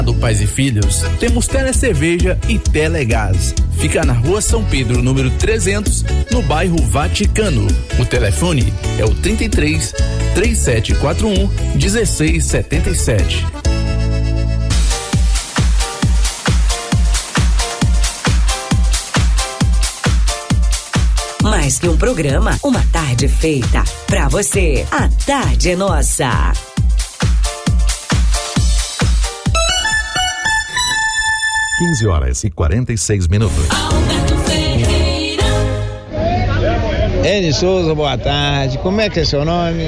Do Pais e Filhos, temos Telecerveja e Telegás. Fica na Rua São Pedro, número 300, no bairro Vaticano. O telefone é o 33 3741 1677. Mais que um programa, uma tarde feita pra você. A tarde é nossa. Horas e 46 minutos. Eni Souza, boa tarde. Como é que é seu nome?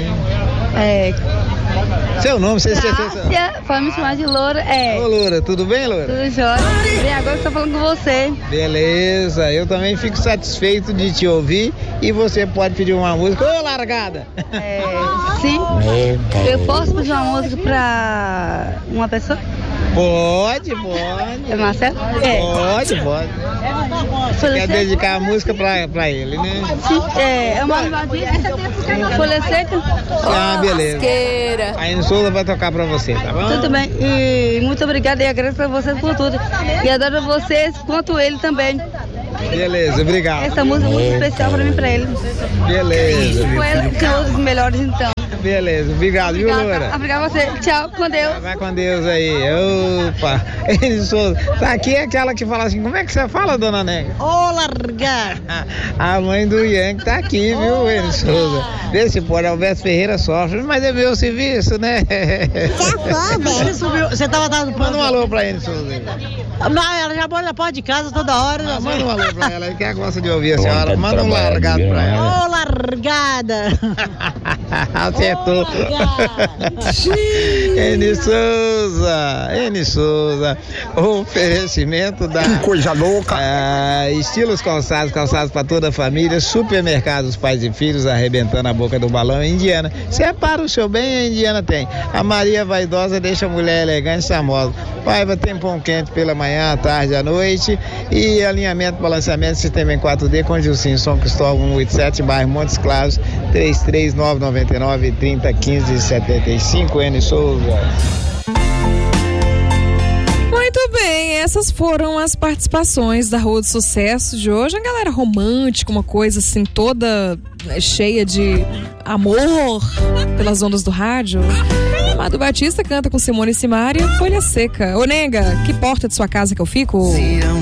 Seu nome, você Cássia, pode me chamar de Loura. Ô Loura, tudo bem, Loura? Tudo jóia. Bem, agora que eu tô falando com você. Beleza, eu também fico satisfeito de te ouvir e você pode pedir uma música. Ô, largada! Sim. Eu posso pedir uma música pra uma pessoa? Pode. É Marcelo? Pode. Você quer dedicar a música pra ele, né? Sim, é uma Folha Seca. Beleza. Masqueira. A Eni Souza vai tocar pra você, tá bom? Tudo bem, e muito obrigada e agradeço a vocês por tudo. E adoro vocês, quanto ele também. Beleza, obrigado. Essa música é muito especial pra mim e pra ele. Beleza. Com ela, que é um dos melhores então. Beleza, obrigado, viu, Loura? Obrigado a você. Tchau, com Deus. Vai com Deus aí. Opa. Eni Souza. Tá aqui aquela que fala assim, como é que você fala, dona Nega? Ô, largar. A mãe do Ian tá aqui, viu, Eni Souza? Vê se pode, Alberto Ferreira sofre, mas é meu serviço, né? Ele subiu. Você tava dando Manda um alô pra Eni Souza. Não, ela já mora na porta de casa toda hora. Manda um alô pra ela, que ela gosta de ouvir a senhora. Manda um largado pra ela. Ô, largada. Acertou. Eni Souza, oferecimento da coisa louca. Estilos calçados para toda a família, supermercados Pais e Filhos, arrebentando a boca do balão em Indiana. Separa o seu bem, a Indiana tem. A Maria Vaidosa deixa a mulher elegante e charmosa. Paiva tem pão quente pela manhã, à tarde, à noite e alinhamento, balanceamento, sistema em 4D com Gilcinho, São Cristóvão 187, bairro Montes Claros, 33999-3015-75, Eni Souza. Muito bem, essas foram as participações da Rua do Sucesso de hoje. A galera romântica, uma coisa assim toda cheia de amor pelas ondas do rádio. Amado Batista canta com Simone e Simaria, Folha Seca. Ô nega, que porta de sua casa que eu fico?